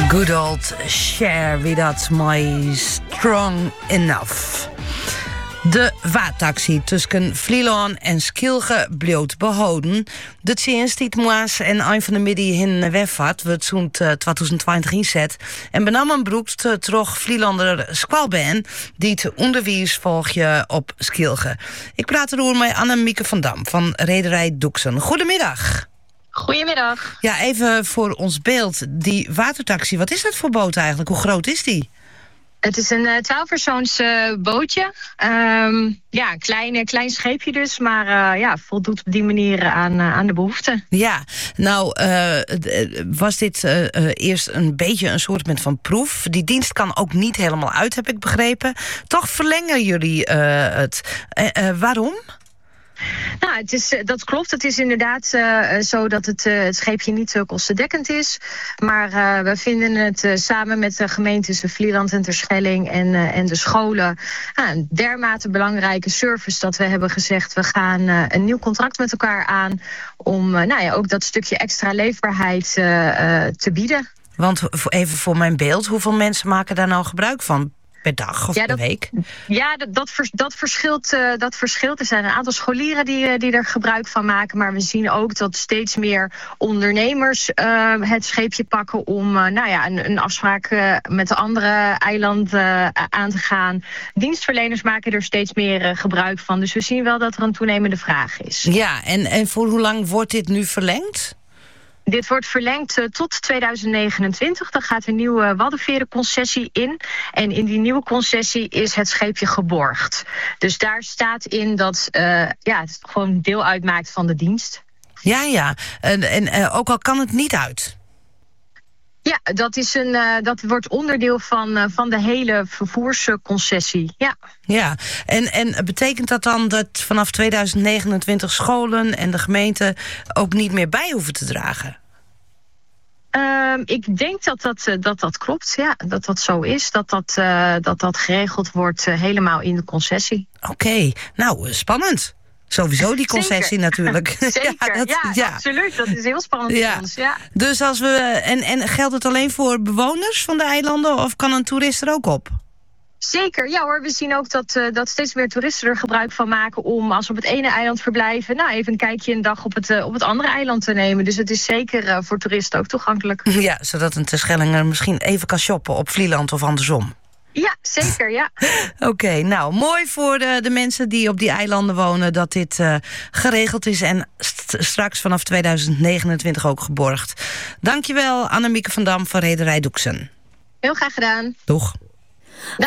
Good old Cher, without my strong enough. De waattaxi tussen Vlieland en Skilge bleef behouden. De dienst die moas en een van de midden in wegvaart wordt zo'n 2020 inzet. En benam een broek terug Vlielander squalbaan die het onderwijs volgje op Skilge. Ik praat erover met Annemieke van Dam van Rederij Doeksen. Goedemiddag. Goedemiddag. Ja, even voor ons beeld. Die watertaxi, wat is dat voor boot eigenlijk? Hoe groot is die? Het is een 12-persoons bootje. Ja, een klein scheepje dus, maar voldoet op die manier aan de behoeften. Ja, nou was dit eerst een beetje een soort van proef. Die dienst kan ook niet helemaal uit, heb ik begrepen. Toch verlengen jullie het. Waarom? Nou, dat klopt. Het is inderdaad zo dat het scheepje niet kostendekkend is. Maar we vinden het samen met de gemeentes Vlieland en Terschelling en de scholen een dermate belangrijke service dat we hebben gezegd we gaan een nieuw contract met elkaar aan om ook dat stukje extra leefbaarheid te bieden. Want even voor mijn beeld, hoeveel mensen maken daar nou gebruik van? Per dag of per week? Ja, dat verschilt. Er zijn een aantal scholieren die er gebruik van maken. Maar we zien ook dat steeds meer ondernemers het scheepje pakken om een afspraak met de andere eilanden aan te gaan. Dienstverleners maken er steeds meer gebruik van. Dus we zien wel dat er een toenemende vraag is. Ja, en voor hoe lang wordt dit nu verlengd? Dit wordt verlengd tot 2029. Dan gaat een nieuwe Waddenverenconcessie in. En in die nieuwe concessie is het scheepje geborgd. Dus daar staat in dat het gewoon deel uitmaakt van de dienst. Ja. En ook al kan het niet uit. Ja, dat wordt onderdeel van de hele vervoersconcessie. Ja, en betekent dat dan dat vanaf 2029 scholen en de gemeente ook niet meer bij hoeven te dragen? Ik denk dat klopt, ja. Dat zo is. Dat geregeld wordt helemaal in de concessie. Oké, nou, spannend. Sowieso die concessie natuurlijk. Zeker, absoluut. Dat is heel spannend voor ons. Ja. Dus als we en geldt het alleen voor bewoners van de eilanden of kan een toerist er ook op? Zeker, ja hoor. We zien ook dat steeds meer toeristen er gebruik van maken om als we op het ene eiland verblijven, even een kijkje een dag op het andere eiland te nemen. Dus het is zeker voor toeristen ook toegankelijk. Ja, zodat een Terschellinger misschien even kan shoppen op Vlieland of andersom. Ja, zeker, ja. Oké, nou, mooi voor de mensen die op die eilanden wonen dat dit geregeld is en straks vanaf 2029 ook geborgd. Dankjewel, Annemieke van Dam van Rederij Doeksen. Heel graag gedaan. Doeg.